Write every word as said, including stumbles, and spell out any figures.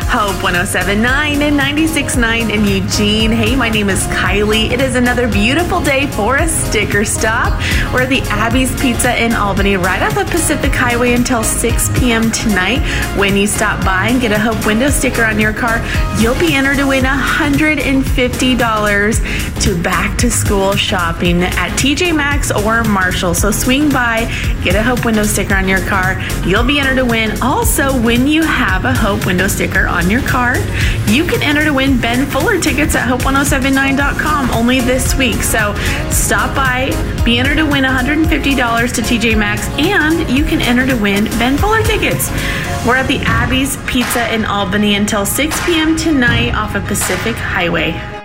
Hope one oh seven point nine and ninety-six point nine in Eugene. Hey, my name is Kylie. It is another beautiful day for a sticker stop. We're at the Abby's Pizza in Albany, right off of Pacific Highway until six p.m. tonight. When you stop by and get a Hope window sticker on your car, you'll be entered to win one hundred fifty dollars to back to school shopping at T J Maxx or Marshall. So swing by, get a Hope window sticker on your car. You'll be entered to win. Also, when you have a Hope window sticker on your car, you can enter to win Ben Fuller tickets at hope one oh seven nine dot com only this week. So stop by, be entered to win one hundred fifty dollars to T J Maxx, and you can enter to win Ben Fuller tickets. We're at the Abby's Pizza in Albany until six p.m. tonight off of Pacific Highway.